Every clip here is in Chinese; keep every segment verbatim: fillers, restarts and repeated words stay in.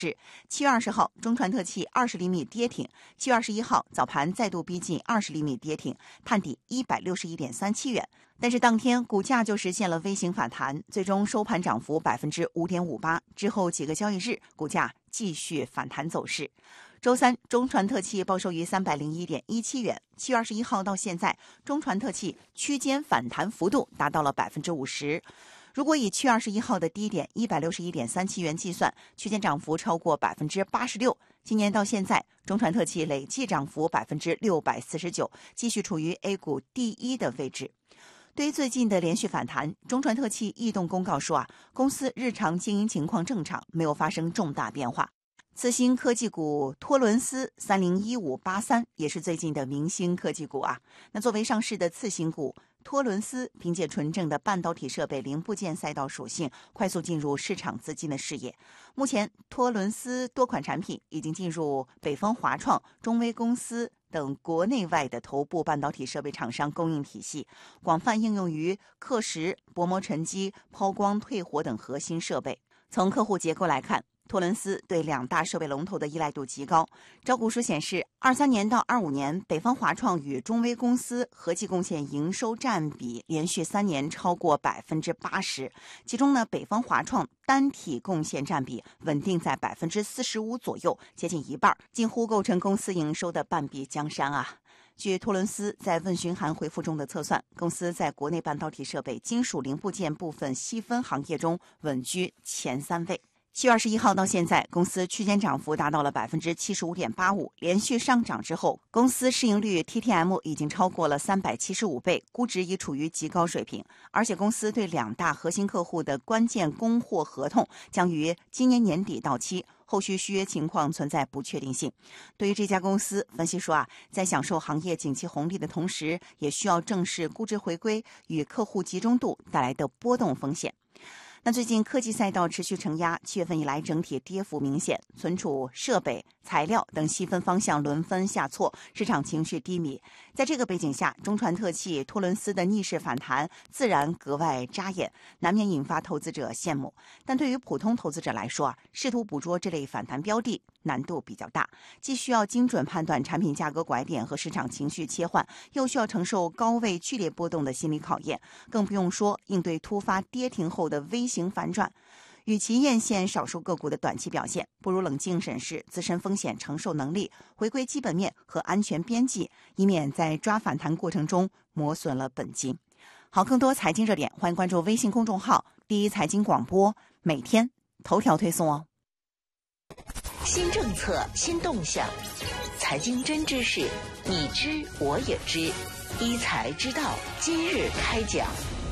是七月二十号，中传特气二十厘米跌停。七月二十一号早盘再度逼近二十厘米跌停，探底一百六十一点三七元。但是当天股价就实现了微型反弹，最终收盘涨幅百分之五点五八。之后几个交易日，股价继续反弹走势。周三，中传特气报收于三百零一点一七元。七月二十一号到现在，中传特气区间反弹幅度达到了百分之五十。如果以七月二十一号的低点一百六十一点三七元计算，区间涨幅超过百分之八十六。今年到现在，中传特气累计涨幅百分之六百四十九，继续处于 A 股第一的位置。对于最近的连续反弹，中传特气异动公告说啊，公司日常经营情况正常，没有发生重大变化。次新科技股托伦斯三零一五八三也是最近的明星科技股啊。那作为上市的次新股，托伦斯凭借纯正的半导体设备零部件赛道属性，快速进入市场资金的视野。目前，托伦斯多款产品已经进入北风华创、中微公司等国内外的头部半导体设备厂商供应体系，广泛应用于刻蚀、薄膜沉积、抛光退火等核心设备。从客户结构来看，托伦斯对两大设备龙头的依赖度极高。招股书显示，二三年到二五年，北方华创与中微公司合计贡献营收占比连续三年超过百分之八十，其中呢，北方华创单体贡献占比稳定在百分之四十五左右，接近一半，近乎构成公司营收的半壁江山啊。据托伦斯在问询函回复中的测算，公司在国内半导体设备、金属零部件部分细分行业中稳居前三位。七月二十一号到现在，公司区间涨幅达到了百分之七十五点八五，连续上涨之后，公司市盈率 T T M 已经超过了三百七十五倍，估值已处于极高水平。而且公司对两大核心客户的关键供货合同将于今年年底到期，后续续约情况存在不确定性。对于这家公司，分析说啊，在享受行业景气红利的同时，也需要正视估值回归与客户集中度带来的波动风险。那最近科技赛道持续承压，七月份以来整体跌幅明显，存储、设备、材料等细分方向轮番下挫，市场情绪低迷。在这个背景下，中传特气、托伦斯的逆势反弹自然格外扎眼，难免引发投资者羡慕。但对于普通投资者来说啊，试图捕捉这类反弹标的难度比较大，既需要精准判断产品价格拐点和市场情绪切换，又需要承受高位剧烈波动的心理考验，更不用说应对突发跌停后的微型反转。与其艳羡少数个股的短期表现，不如冷静审视自身风险承受能力，回归基本面和安全边际，以免在抓反弹过程中磨损了本金。好，更多财经热点，欢迎关注微信公众号第一财经广播，每天头条推送哦。 新政策，新动向，财经真知识，你知我也知，一财知道今日开讲。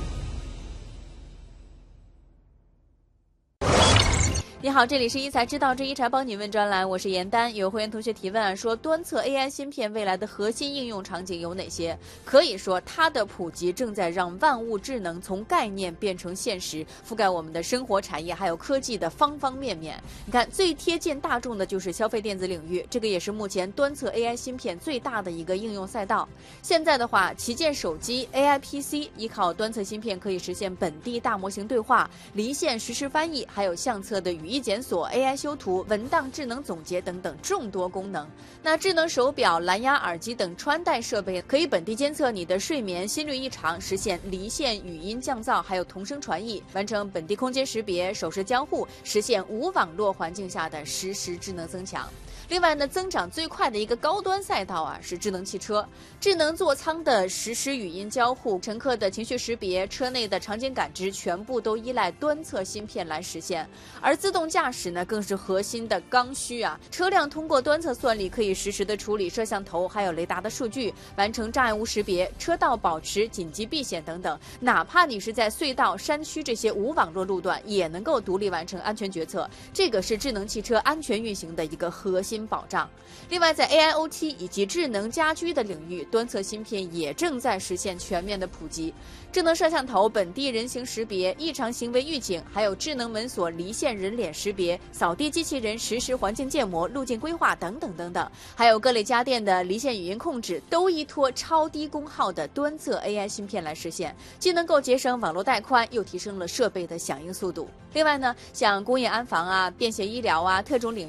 你好，这里是一财知道之一财帮你问专栏，我是严丹。有会员同学提问说，端测 A I 芯片未来的核心应用场景有哪些？可以说，它的普及正在让万物智能从概念变成现实，覆盖我们的生活产业还有科技的方方面面。你看，最贴近大众的就是消费电子领域，这个也是目前端测 A I 芯片最大的一个应用赛道。现在的话，旗舰手机 A I P C 依靠端测芯片可以实现本地大模型对话、离线实时翻译，还有相册的语语义检索、A I 修图、文档智能总结等等众多功能。那智能手表、蓝牙耳机等穿戴设备可以本地监测你的睡眠、心率异常，实现离线语音降噪，还有同声传译，完成本地空间识别、手势交互，实现无网络环境下的实时智能增强。另外呢，增长最快的一个高端赛道啊是智能汽车，智能座舱的实时语音交互、乘客的情绪识别、车内的场景感知，全部都依赖端测芯片来实现。而自动驾驶呢，更是核心的刚需啊。车辆通过端测算力，可以实时的处理摄像头还有雷达的数据，完成障碍物识别、车道保持、紧急避险等等。哪怕你是在隧道、山区这些无网络路段，也能够独立完成安全决策。这个是智能汽车安全运行的一个核心保障。另外，在 A I O T 以及智能家居的领域，端测芯片也正在实现全面的普及。智能摄像头、本地人形识别、异常行为预警，还有智能门锁离线人脸眼识别、扫地机器人实时环境建模、路径规划等等等等，还有各类家电的离线语音控制，都依托超低功耗的端侧 A I 芯片来实现，既能够节省网络带宽，又提升了设备的响应速度。另外呢，像工业安防啊、便携医疗啊、特种领